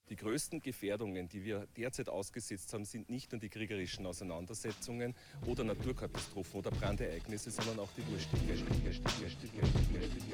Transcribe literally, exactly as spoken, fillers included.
Die größten Gefährdungen, die wir derzeit ausgesetzt haben, sind nicht nur die kriegerischen Auseinandersetzungen oder Naturkatastrophen oder Brandereignisse, sondern auch die Durchstücke.